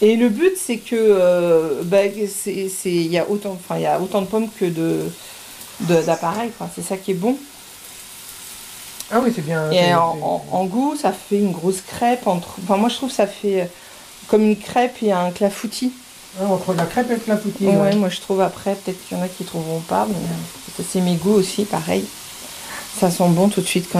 Et le but, c'est que il y a autant de pommes que d'appareils, quoi. C'est ça qui est bon. Ah oui, c'est bien. Et en goût, ça fait une grosse crêpe Enfin, moi, je trouve que ça fait comme une crêpe et un clafoutis. Ah, entre la crêpe et le clafoutis, Ouais, ouais. moi, je trouve après, peut-être qu'il y en a qui trouveront pas, mais c'est mes goûts aussi, pareil. Ça sent bon tout de suite quand